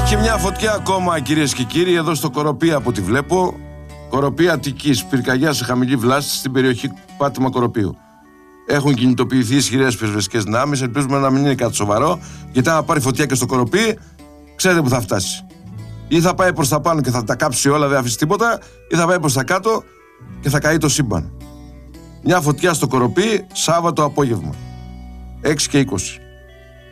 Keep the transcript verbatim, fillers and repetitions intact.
Και μια φωτιά ακόμα, κυρίες και κύριοι, εδώ στο Κοροπή από ό,τι βλέπω. Κοροπή Αττικής, πυρκαγιά σε χαμηλή βλάστη στην περιοχή Πάτημα Κοροπίου. Έχουν κινητοποιηθεί ισχυρές πυροσβεστικές δυνάμεις. Ελπίζουμε να μην είναι κάτι σοβαρό, γιατί αν πάρει φωτιά και στο Κοροπή, ξέρετε που θα φτάσει. Ή θα πάει προς τα πάνω και θα τα κάψει όλα, δεν αφήσει τίποτα, ή θα πάει προς τα κάτω και θα καεί το σύμπαν. Μια φωτιά στο Κοροπή, Σάββατο απόγευμα, έξι και είκοσι.